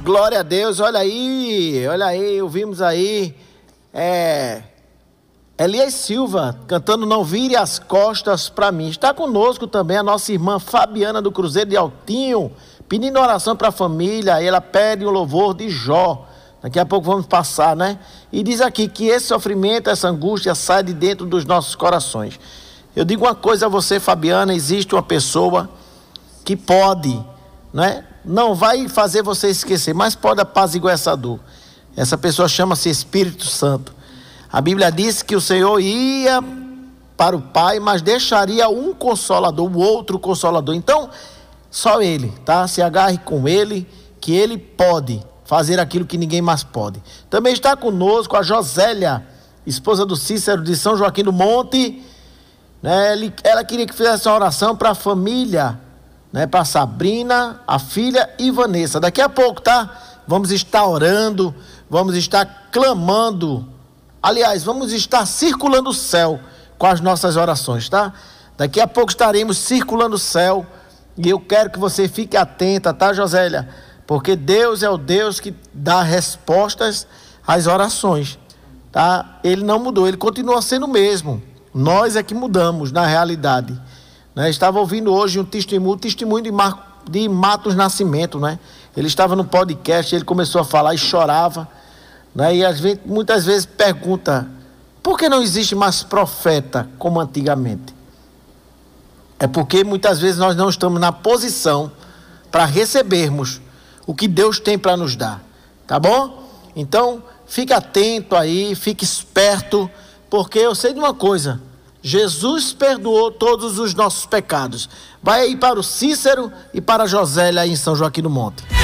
Glória a Deus, olha aí, ouvimos aí, Elias Silva cantando Não Vire as Costas para Mim. Está conosco também a nossa irmã Fabiana do Cruzeiro de Altinho, pedindo oração para a família. Ela pede o louvor de Jó. Daqui a pouco vamos passar, né? E diz aqui que esse sofrimento, essa angústia sai de dentro dos nossos corações. Eu digo uma coisa a você, Fabiana, existe uma pessoa que pode, né? Não vai fazer você esquecer, mas pode apaziguar essa dor. Essa pessoa chama-se Espírito Santo. A Bíblia diz que o Senhor ia para o Pai, mas deixaria um consolador, o outro consolador. Então, só Ele, tá? Se agarre com Ele, que Ele pode fazer aquilo que ninguém mais pode. Também está conosco a Josélia, esposa do Cícero de São Joaquim do Monte, né? Ela queria que fizesse uma oração para a família, né? Para Sabrina, a filha e Vanessa. Daqui a pouco, tá? Vamos estar orando, vamos estar clamando. Aliás, vamos estar circulando o céu com as nossas orações, tá? Daqui a pouco estaremos circulando o céu e eu quero que você fique atenta, tá, Josélia? Porque Deus é o Deus que dá respostas às orações, tá? Ele não mudou, ele continua sendo o mesmo. Nós é que mudamos na realidade, né? Estava ouvindo hoje um testemunho de Matos Nascimento, né? Ele estava no podcast, ele começou a falar e chorava, né? E muitas vezes pergunta: por que não existe mais profeta como antigamente? É porque muitas vezes nós não estamos na posição para recebermos o que Deus tem para nos dar, tá bom? Então, fique atento aí, fique esperto, porque eu sei de uma coisa: Jesus perdoou todos os nossos pecados. Vai aí para o Cícero e para a Josélia aí em São Joaquim do Monte.